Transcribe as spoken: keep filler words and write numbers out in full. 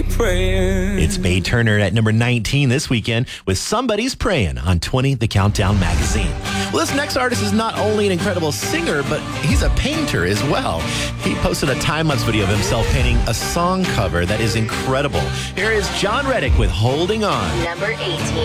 praying. It's Mae Turner at number nineteen this weekend with Somebody's Praying on twenty The Countdown Magazine. Well, this next artist is not only an incredible singer, but he's a painter as well. He posted a time-lapse video of himself painting a song cover that is incredible. Here is John Reddick with Holding On. Number eighteen.